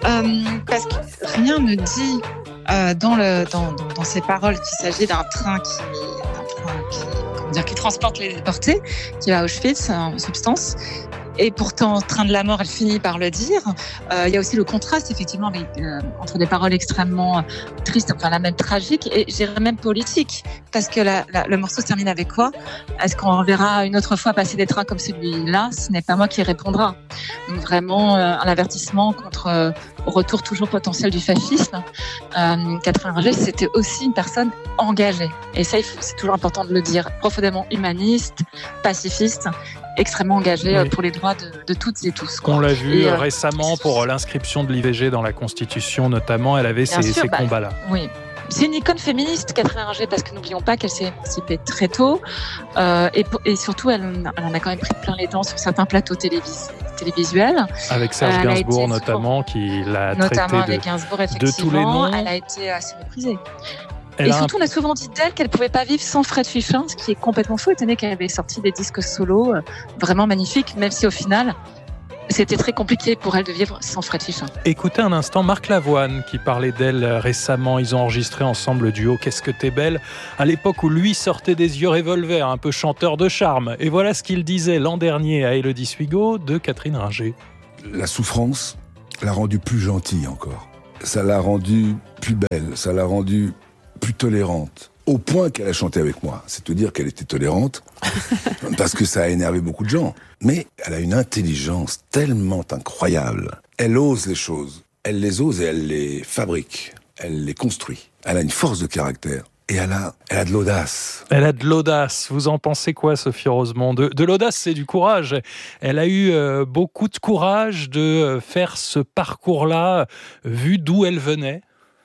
Parce que rien ne dit dans ces paroles qu'il s'agit d'un train qui transporte les déportés, qui va à Auschwitz en substance. Et pourtant, Train de la mort, elle finit par le dire. Il y a aussi le contraste, effectivement, entre des paroles extrêmement tristes, enfin là même tragiques, et je dirais même politiques. Parce que le morceau se termine avec quoi ? Est-ce qu'on verra une autre fois passer des trains comme celui-là ? Ce n'est pas moi qui répondra. Donc vraiment, un avertissement contre au retour toujours potentiel du fascisme. Catherine Ringer, c'était aussi une personne engagée. Et ça, c'est toujours important de le dire. Profondément humaniste, pacifiste, extrêmement engagée pour les droits de toutes et tous. On l'a vu récemment pour l'inscription de l'IVG dans la Constitution, notamment. Elle avait ces combats-là. Oui. C'est une icône féministe, Catherine Ringer, parce que n'oublions pas qu'elle s'est émancipée très tôt. Et surtout, elle en a quand même pris plein les dents sur certains plateaux télévisuels. Avec Serge Gainsbourg notamment, qui l'a traité de tous les noms. Elle a été assez méprisée. Et surtout, on a souvent dit d'elle qu'elle ne pouvait pas vivre sans Fred Fuchin, ce qui est complètement faux, étant donné qu'elle avait sorti des disques solo vraiment magnifiques, même si au final, c'était très compliqué pour elle de vivre sans Fred Fuchin. Écoutez un instant Marc Lavoine qui parlait d'elle récemment. Ils ont enregistré ensemble le duo Qu'est-ce que t'es belle, à l'époque où lui sortait des yeux revolver, un peu chanteur de charme. Et voilà ce qu'il disait l'an dernier à Élodie Suigo de Catherine Ringer. La souffrance l'a rendue plus gentille encore. Ça l'a rendue plus belle, ça l'a rendue plus tolérante, au point qu'elle a chanté avec moi. C'est te dire qu'elle était tolérante, parce que ça a énervé beaucoup de gens. Mais elle a une intelligence tellement incroyable. Elle ose les choses. Elle les ose et elle les fabrique. Elle les construit. Elle a une force de caractère. Et elle a de l'audace. Elle a de l'audace. Vous en pensez quoi, Sophie Rosemont ? De l'audace, c'est du courage. Elle a eu beaucoup de courage de faire ce parcours-là, vu d'où elle venait.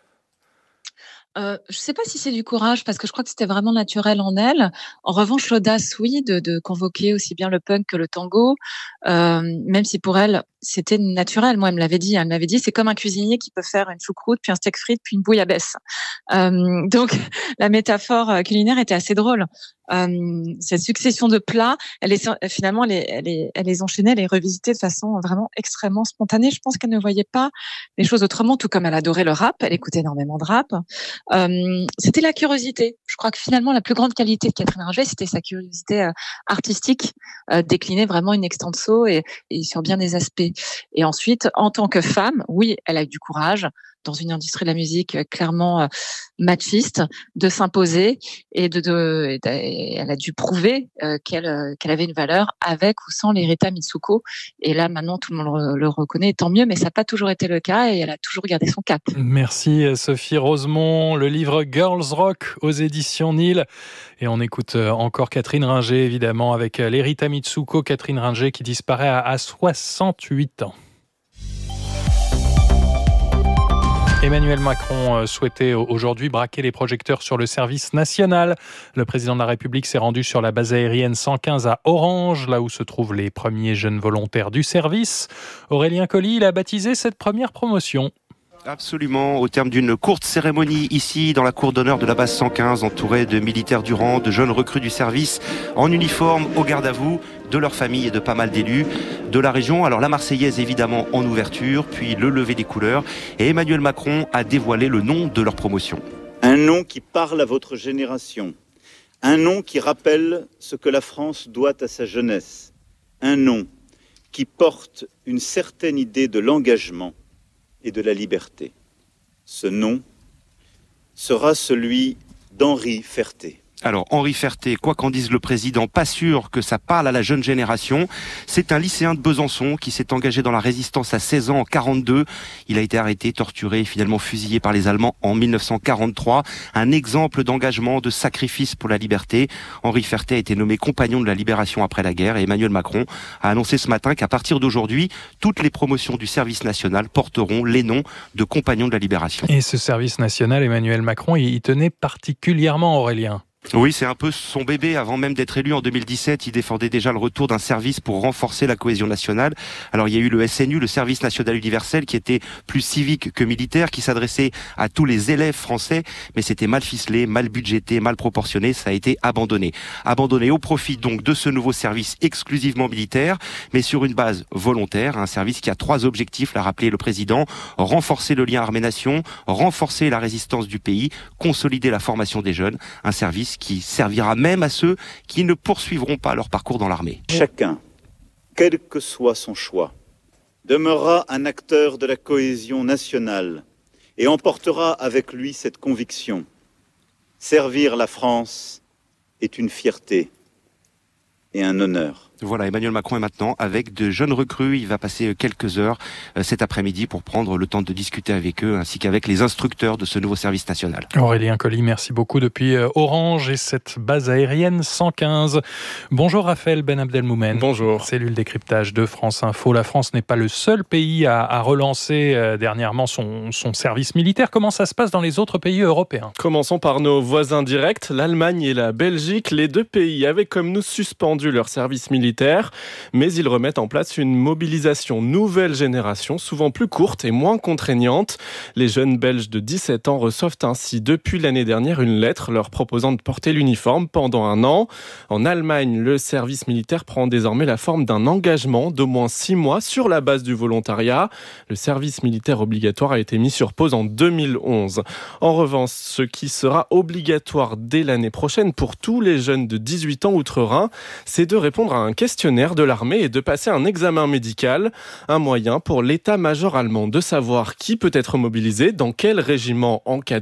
Je sais pas si c'est du courage, parce que je crois que c'était vraiment naturel en elle. En revanche, l'audace, oui, de convoquer aussi bien le punk que le tango, même si pour elle, c'était naturel. Moi, elle me l'avait dit, c'est comme un cuisinier qui peut faire une choucroute, puis un steak frites, puis une bouillabaisse. Donc, la métaphore culinaire était assez drôle. Cette succession de plats, elle les enchaînait, elle les revisitait de façon vraiment extrêmement spontanée. Je pense qu'elle ne voyait pas les choses autrement, tout comme elle adorait le rap. Elle écoutait énormément de rap. C'était la curiosité. Je crois que finalement, la plus grande qualité de Catherine Ringer, c'était sa curiosité artistique, déclinée vraiment in extenso et sur bien des aspects. Et ensuite, en tant que femme, oui, elle a eu du courage dans une industrie de la musique clairement machiste, de s'imposer et elle a dû prouver qu'elle avait une valeur avec ou sans les Rita Mitsuko. Et là, maintenant, tout le monde le reconnaît, tant mieux, mais ça n'a pas toujours été le cas et elle a toujours gardé son cap. Merci Sophie Rosemont. Le livre Girls Rock aux éditions Nil. Et on écoute encore Catherine Ringer, évidemment, avec les Rita Mitsuko. Catherine Ringer qui disparaît à 68 ans. Emmanuel Macron souhaitait aujourd'hui braquer les projecteurs sur le service national. Le président de la République s'est rendu sur la base aérienne 115 à Orange, là où se trouvent les premiers jeunes volontaires du service. Aurélien Colly, il a baptisé cette première promotion. Absolument, au terme d'une courte cérémonie ici dans la cour d'honneur de la base 115, entourée de militaires du rang, de jeunes recrues du service en uniforme, au garde à vous, de leurs familles et de pas mal d'élus de la région. Alors la Marseillaise évidemment en ouverture, puis le lever des couleurs, et Emmanuel Macron a dévoilé le nom de leur promotion. Un nom qui parle à votre génération, un nom qui rappelle ce que la France doit à sa jeunesse, un nom qui porte une certaine idée de l'engagement et de la liberté. Ce nom sera celui d'Henri Ferté. Alors Henri Ferté, quoi qu'en dise le président, pas sûr que ça parle à la jeune génération. C'est un lycéen de Besançon qui s'est engagé dans la résistance à 16 ans en 42. Il a été arrêté, torturé et finalement fusillé par les Allemands en 1943. Un exemple d'engagement, de sacrifice pour la liberté. Henri Ferté a été nommé compagnon de la libération après la guerre et Emmanuel Macron a annoncé ce matin qu'à partir d'aujourd'hui, toutes les promotions du service national porteront les noms de compagnons de la libération. Et ce service national, Emmanuel Macron, il tenait particulièrement, Aurélien. Oui, c'est un peu son bébé. Avant même d'être élu en 2017, il défendait déjà le retour d'un service pour renforcer la cohésion nationale. Alors il y a eu le SNU, le service national universel, qui était plus civique que militaire, qui s'adressait à tous les élèves français, mais c'était mal ficelé, mal budgété, mal proportionné, ça a été abandonné. Abandonné au profit donc de ce nouveau service exclusivement militaire, mais sur une base volontaire, un service qui a 3 objectifs, l'a rappelé le président: renforcer le lien armée-nation, renforcer la résistance du pays, consolider la formation des jeunes, un service qui servira même à ceux qui ne poursuivront pas leur parcours dans l'armée. Chacun, quel que soit son choix, demeurera un acteur de la cohésion nationale et emportera avec lui cette conviction: servir la France est une fierté et un honneur. Voilà, Emmanuel Macron est maintenant avec de jeunes recrues. Il va passer quelques heures cet après-midi pour prendre le temps de discuter avec eux ainsi qu'avec les instructeurs de ce nouveau service national. Aurélien Colli, merci beaucoup depuis Orange et cette base aérienne 115. Bonjour Raphaël Ben Abdelmoumen. Bonjour. Cellule décryptage de France Info. La France n'est pas le seul pays à relancer dernièrement son service militaire. Comment ça se passe dans les autres pays européens ? Commençons par nos voisins directs, l'Allemagne et la Belgique. Les 2 pays avaient comme nous suspendu leur service militaire, mais ils remettent en place une mobilisation nouvelle génération, souvent plus courte et moins contraignante. Les jeunes Belges de 17 ans reçoivent ainsi depuis l'année dernière une lettre leur proposant de porter l'uniforme pendant 1 an. En Allemagne, le service militaire prend désormais la forme d'un engagement d'au moins 6 mois sur la base du volontariat. Le service militaire obligatoire a été mis sur pause en 2011. En revanche, ce qui sera obligatoire dès l'année prochaine pour tous les jeunes de 18 ans outre-Rhin, c'est de répondre à un questionnaire de l'armée et de passer un examen médical. Un moyen pour l'état-major allemand de savoir qui peut être mobilisé, dans quel régiment en cas